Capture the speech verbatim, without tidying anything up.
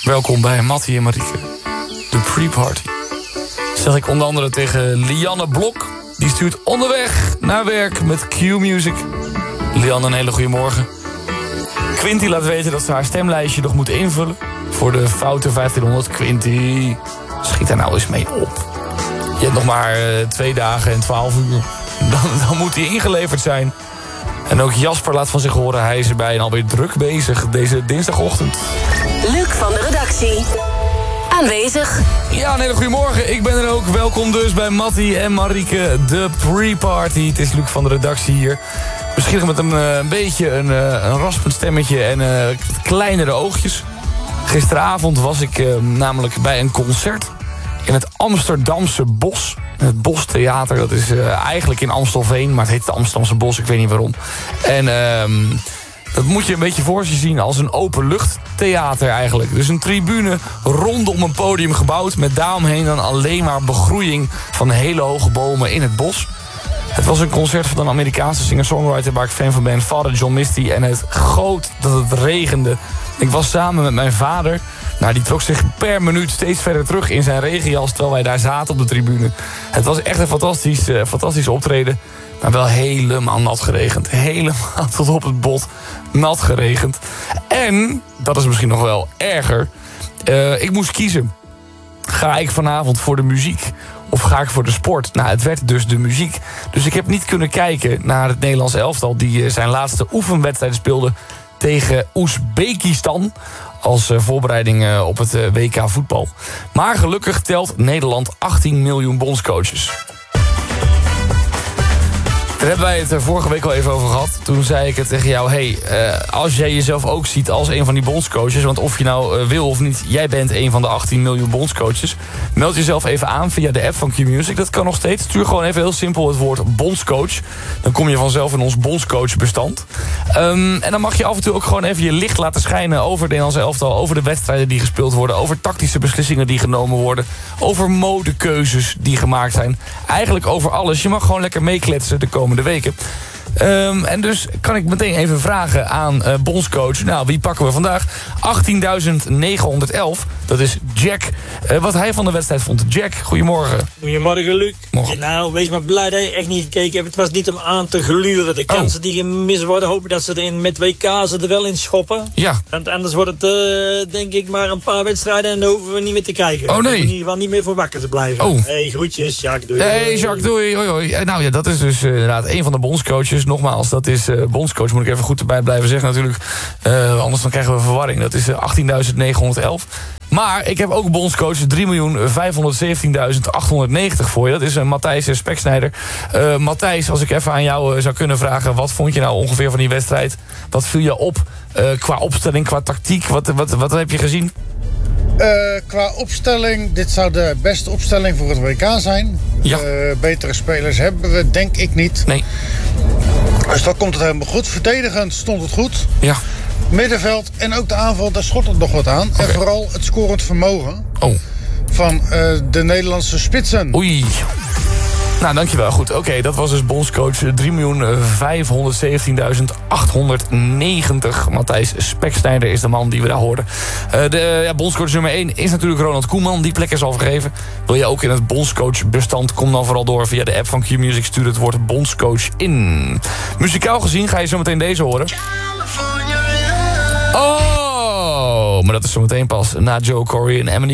Welkom bij Mattie en Marieke, de pre-party. Zeg ik onder andere tegen Lianne Blok. Die stuurt onderweg naar werk met Q-Music. Lianne, een hele goede morgen. Quinty laat weten dat ze haar stemlijstje nog moet invullen voor de foute vijftienhonderd. Quinty, schiet daar nou eens mee op. Je hebt nog maar uh, twee dagen en twaalf uur. Dan, dan moet die ingeleverd zijn. En ook Jasper laat van zich horen, hij is erbij en alweer druk bezig deze dinsdagochtend. Luc van de redactie. Aanwezig. Ja, een hele goede morgen. Ik ben er ook. Welkom dus bij Mattie en Marieke, de pre-party. Het is Luc van de redactie hier. Misschien nog met een, een beetje een, een raspend stemmetje en uh, kleinere oogjes. Gisteravond was ik uh, namelijk bij een concert in het Amsterdamse Bos. Het Bostheater, dat is uh, eigenlijk in Amstelveen, maar het heet het Amsterdamse Bos, ik weet niet waarom. En uh, dat moet je een beetje voor je zien als een openluchttheater eigenlijk. Dus een tribune rondom een podium gebouwd met daaromheen dan alleen maar begroeiing van hele hoge bomen in het bos. Het was een concert van een Amerikaanse singer-songwriter waar ik fan van ben, Father John Misty. En het goot dat het regende. Ik was samen met mijn vader. Nou, die trok zich per minuut steeds verder terug in zijn regenjas terwijl wij daar zaten op de tribune. Het was echt een fantastisch, uh, fantastisch optreden. Maar wel helemaal nat geregend. Helemaal tot op het bot nat geregend. En, dat is misschien nog wel erger, uh, ik moest kiezen. Ga ik vanavond voor de muziek of ga ik voor de sport? Nou, het werd dus de muziek. Dus ik heb niet kunnen kijken naar het Nederlands elftal die zijn laatste oefenwedstrijd speelde tegen Oezbekistan als voorbereiding op het W K voetbal. Maar gelukkig telt Nederland achttien miljoen bondscoaches. Daar hebben wij het vorige week al even over gehad. Toen zei ik het tegen jou, hey, uh, als jij jezelf ook ziet als een van die bondscoaches, want of je nou uh, wil of niet, jij bent een van de achttien miljoen bondscoaches. Meld jezelf even aan via de app van Q-Music. Dat kan nog steeds. Stuur gewoon even heel simpel het woord bondscoach. Dan kom je vanzelf in ons bondscoachbestand. Um, en dan mag je af en toe ook gewoon even je licht laten schijnen over het Nederlandse elftal, over de wedstrijden die gespeeld worden, over tactische beslissingen die genomen worden, over modekeuzes die gemaakt zijn. Eigenlijk over alles. Je mag gewoon lekker meekletsen de komende de weken. Um, en dus kan ik meteen even vragen aan uh, bondscoach. Nou, wie pakken we vandaag? achttienduizend negenhonderd-elf. Dat is Jack. Uh, wat hij van de wedstrijd vond. Jack, goedemorgen. Goedemorgen, Luc. Morgen. Nou, wees maar blij dat je echt niet gekeken hebt. Het was niet om aan te gluren. De kansen oh. die gemist worden, hopen dat ze er in, met W K ze er wel in schoppen. Ja. Want anders wordt het, uh, denk ik, maar een paar wedstrijden en dan hoeven we niet meer te kijken. Oh, nee. In ieder geval niet meer voor wakker te blijven. Oh. Hey, groetjes, Jacques, doei. Hey, Jacques, doei. Hoi, hoi. Nou ja, dat is dus uh, inderdaad een van de bondscoaches. Nogmaals, dat is uh, bondscoach, moet ik even goed erbij blijven zeggen natuurlijk. Uh, anders dan krijgen we verwarring. Dat is uh, achttienduizend negenhonderdelf. Maar ik heb ook bondscoach drie miljoen vijfhonderdzeventienduizend achthonderdnegentig voor je. Dat is uh, Matthijs Speksnijder. Uh, Matthijs, als ik even aan jou uh, zou kunnen vragen, wat vond je nou ongeveer van die wedstrijd? Wat viel je op uh, qua opstelling, qua tactiek? Wat, wat, wat heb je gezien? Uh, qua opstelling, dit zou de beste opstelling voor het W K zijn. Ja. Uh, betere spelers hebben we, denk ik niet. Nee. Dus dan komt het helemaal goed. Verdedigend stond het goed. Ja. Middenveld en ook de aanval, daar schot het nog wat aan. Okay. En vooral het scorend vermogen oh. van uh, de Nederlandse spitsen. Oei. Nou, dankjewel. Goed, oké, okay, dat was dus bondscoach drie miljoen vijfhonderdzeventienduizend achthonderdnegentig. Matthijs Speksnijder is de man die we daar hoorden. Uh, de ja, bondscoach nummer één is natuurlijk Ronald Koeman. Die plek is al vergeven. Wil je ook in het bondscoachbestand? Kom dan vooral door via de app van Q-Music. Stuur het woord bondscoach in. Muzikaal gezien ga je zo meteen deze horen. Oh, maar dat is zo meteen pas na Joe Corey en Emily.